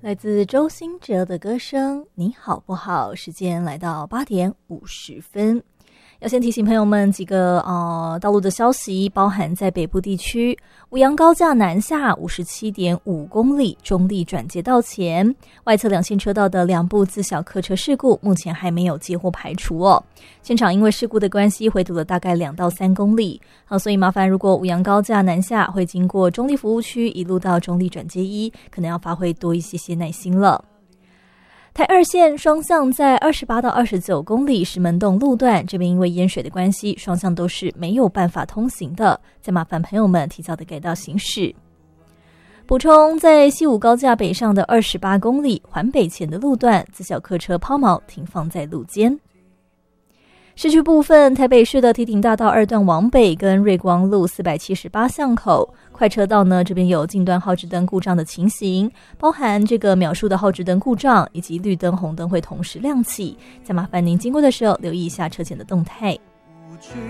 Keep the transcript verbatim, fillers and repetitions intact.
来自周兴哲的歌声，你好不好？时间来到八点五十分。要先提醒朋友们几个呃道路的消息，包含在北部地区五杨高架南下 五十七点五公里，中立转接道前外侧两线车道的两部自小客车事故目前还没有接获排除哦。现场因为事故的关系回堵了大概两到三公里，好，所以麻烦如果五杨高架南下会经过中立服务区一路到中立转接一，可能要发挥多一些些耐心了。台二线双向在二十八到二十九公里石门洞路段，这边因为淹水的关系，双向都是没有办法通行的，再麻烦朋友们提早的改道行驶。补充，在西武高架北上的二十八公里环北前的路段，自小客车抛锚停放在路肩。市区部分，台北市的堤顶大道二段往北跟瑞光路四百七十八巷口快车道呢，这边有近段号志灯故障的情形，包含这个秒数的号志灯故障以及绿灯红灯会同时亮起，再麻烦您经过的时候留意一下车前的动态。